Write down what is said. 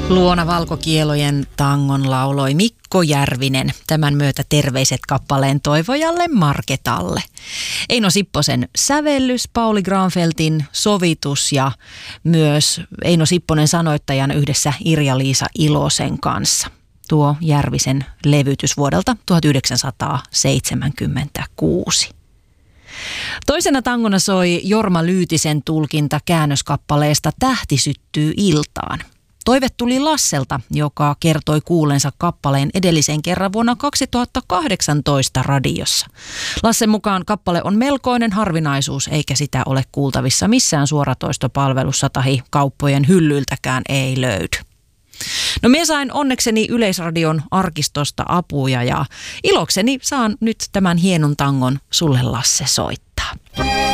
Luona valkokielojen tangon lauloi Mikko Järvinen. Tämän myötä terveiset kappaleen toivojalle Marketalle. Eino Sipposen sävellys, Pauli Granfeltin sovitus ja myös Eino Sipponen sanoittajana yhdessä Irja-Liisa Ilosen kanssa. Tuo Järvisen levytys vuodelta 1976. Toisena tangona soi Jorma Lyytisen tulkinta käännöskappaleesta Tähti syttyy iltaan. Toive tuli Lasselta, joka kertoi kuullensa kappaleen edellisen kerran vuonna 2018 radiossa. Lassen mukaan kappale on melkoinen harvinaisuus, eikä sitä ole kuultavissa missään suoratoistopalvelussa tai kauppojen hyllyiltäkään ei löydy. No minä sain onnekseni Yleisradion arkistosta apuja ja ilokseni saan nyt tämän hienon tangon sulle Lasse soittaa.